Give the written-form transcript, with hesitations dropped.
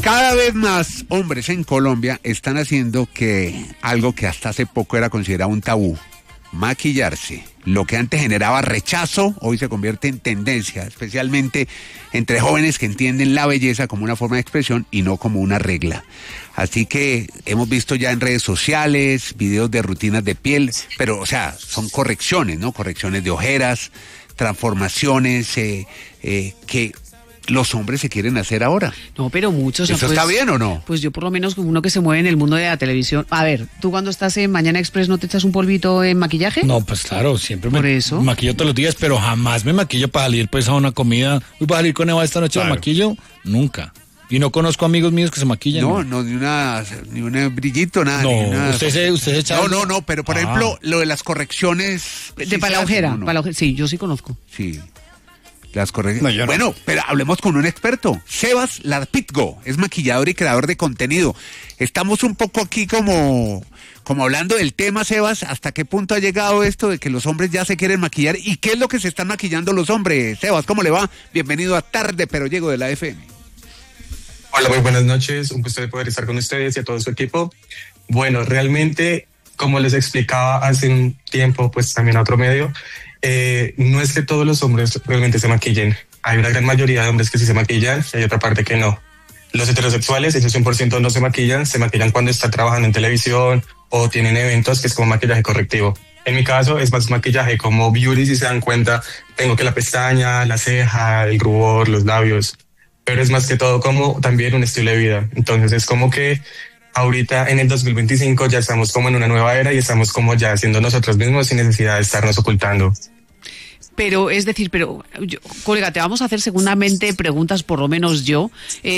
Cada vez más hombres en Colombia están haciendo algo que hasta hace poco era considerado un tabú: maquillarse. Lo que antes generaba rechazo, hoy se convierte en tendencia, especialmente entre jóvenes que entienden la belleza como una forma de expresión y no como una regla. Así que hemos visto ya en redes sociales videos de rutinas de piel, pero, o sea, son correcciones, ¿no? Correcciones de ojeras, transformaciones que los hombres se quieren hacer ahora. No, pero muchos... ¿Eso está bien o no? Pues yo por lo menos, como uno que se mueve en el mundo de la televisión... A ver, ¿tú cuando estás en Mañana Express no te echas un polvito en maquillaje? No, pues claro, siempre ¿Por me eso? maquillo todos los días, pero jamás me maquillo para salir pues a una comida. Voy a salir con Eva esta noche, Claro. ¿me maquillo? Nunca. Y no conozco amigos míos que se maquillan. No, ni un brillito, nada. No, ni una... usted se echa... No, pero por ejemplo, lo de las correcciones... De para la ojera, sí, yo sí conozco. Sí. Las correcciones. No, yo no. Bueno, pero hablemos con un experto. Sebas Larpitgo es maquillador y creador de contenido. Estamos un poco aquí como hablando del tema, Sebas. ¿Hasta qué punto ha llegado esto de que los hombres ya se quieren maquillar? ¿Y qué es lo que se están maquillando los hombres? Sebas, ¿cómo le va? Bienvenido a Tarde Pero Llego de la FM. Hola, muy buenas noches. Un gusto de poder estar con ustedes y a todo su equipo. Bueno, realmente, como les explicaba hace un tiempo, pues también a otro medio, no es que todos los hombres realmente se maquillen. Hay una gran mayoría de hombres que sí se maquillan y hay otra parte que no. Los heterosexuales, esos 100% no se maquillan cuando están trabajando en televisión o tienen eventos que es como maquillaje correctivo. En mi caso es más maquillaje como beauty, si se dan cuenta, tengo que la pestaña, la ceja, el rubor, los labios, pero es más que todo como también un estilo de vida. Entonces es como que ahorita en el 2025 ya estamos como en una nueva era y estamos como ya siendo nosotros mismos sin necesidad de estarnos ocultando. Pero, es decir, colega, te vamos a hacer segundamente preguntas, por lo menos yo.